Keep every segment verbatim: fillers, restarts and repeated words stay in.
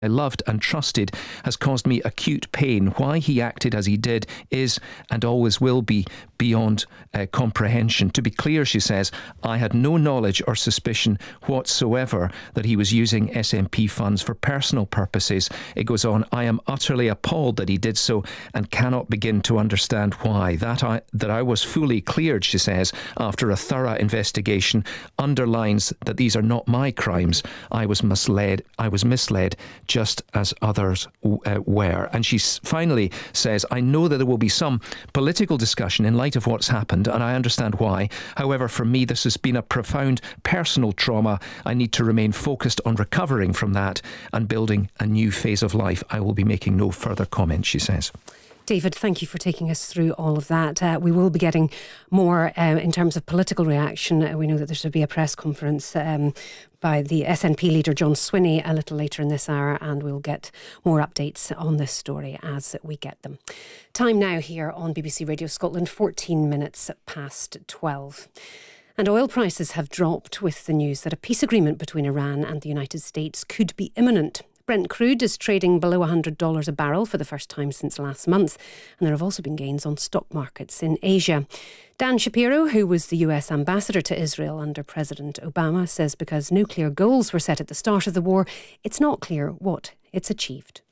I loved and trusted has caused me acute pain. Why he acted as he did is and always will be beyond uh, comprehension. To be clear, she says, I had no knowledge or suspicion whatsoever that he was using S N P funds for personal purposes. It goes on, I am utterly appalled that he did so and cannot begin to understand why. That I, that I was fully cleared, she says, after a thorough investigation underlines that these are not my crimes. I was misled. I was misled just as others uh, were. And she finally says, I know that there will be some political discussion in light of what's happened, and I understand why. However, for me, this has been a profound personal trauma. I need to remain focused on recovering from that and building a new phase of life. I will be making no further comment, she says. David, thank you for taking us through all of that. Uh, we will be getting more uh, in terms of political reaction. Uh, we know that there should be a press conference um, by the S N P leader John Swinney a little later in this hour, and we'll get more updates on this story as we get them. Time now here on B B C Radio Scotland, fourteen minutes past twelve. And oil prices have dropped with the news that a peace agreement between Iran and the United States could be imminent. Brent crude is trading below one hundred dollars a barrel for the first time since last month, and there have also been gains on stock markets in Asia. Dan Shapiro, who was the U S ambassador to Israel under President Obama, says because nuclear goals were set at the start of the war, it's not clear what it's achieved.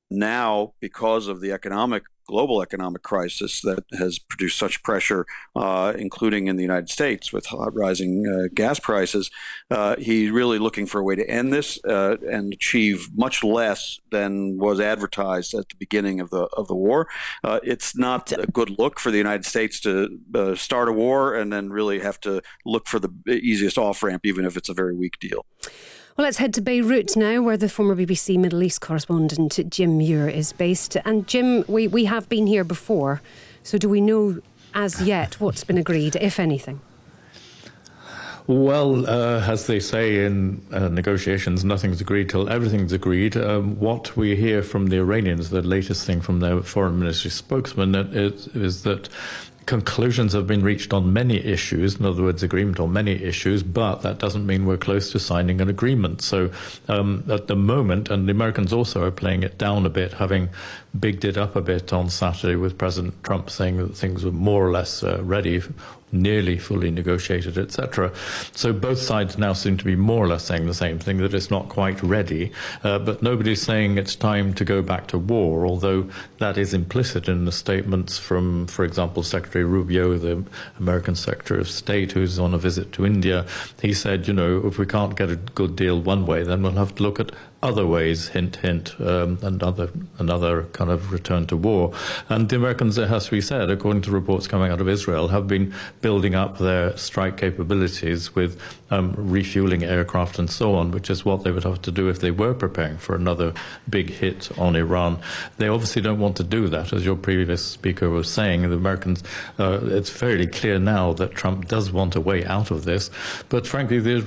Now, because of the economic global economic crisis that has produced such pressure, uh, including in the United States with rising uh, gas prices, uh, he's really looking for a way to end this uh, and achieve much less than was advertised at the beginning of the of the war. Uh, it's not a good look for the United States to uh, start a war and then really have to look for the easiest off-ramp, even if it's a very weak deal. Well, let's head to Beirut now, where the former B B C Middle East correspondent Jim Muir is based. And Jim, we, we have been here before, so do we know as yet what's been agreed, if anything? Well, uh, as they say in uh, negotiations, nothing's agreed till everything's agreed. Um, what we hear from the Iranians, the latest thing from their foreign ministry spokesman, is, is that conclusions have been reached on many issues, in other words, agreement on many issues, but that doesn't mean we're close to signing an agreement. So um, at the moment, and the Americans also are playing it down a bit, having bigged it up a bit on Saturday with President Trump saying that things were more or less uh, ready, nearly fully negotiated, et cetera. So both sides now seem to be more or less saying the same thing, that it's not quite ready, uh, but nobody's saying it's time to go back to war, although that is implicit in the statements from, for example, Secretary Rubio, the American Secretary of State, who's on a visit to India. He said, you know, if we can't get a good deal one way, then we'll have to look at other ways, hint, hint, um, another, another kind of return to war. And the Americans, it has to be said, according to reports coming out of Israel, have been building up their strike capabilities with um, refueling aircraft and so on, which is what they would have to do if they were preparing for another big hit on Iran. They obviously don't want to do that, as your previous speaker was saying. The Americans, uh, it's fairly clear now that Trump does want a way out of this, but frankly, the